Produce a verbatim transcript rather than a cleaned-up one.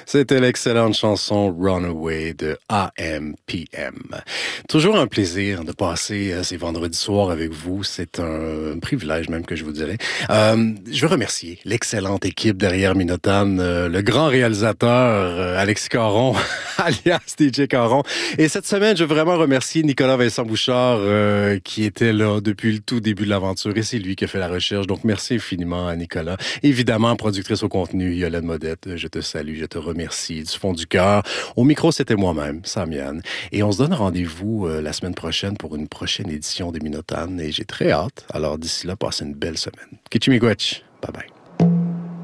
C'était l'excellente chanson Runaway de A M P M. Toujours un plaisir de passer ces vendredis soirs avec vous. C'est un privilège même que je vous dirais. Euh, je veux remercier l'excellente équipe derrière Minotone, euh, le grand réalisateur euh, Alexis Caron, alias D J Caron. Et cette semaine, je veux vraiment remercier Nicolas Vincent Bouchard euh, qui était là depuis le tout début de l'aventure et c'est lui qui a fait la recherche. Donc merci infiniment à Nicolas. Évidemment, productrice au contenu, Yolande Modette, je te salue, je te remercie. Merci du fond du cœur. Au micro, c'était moi-même, Samian. Et on se donne rendez-vous euh, la semaine prochaine pour une prochaine édition des Minotone. Et j'ai très hâte. Alors d'ici là, passez une belle semaine. Kichimigwech. Bye bye.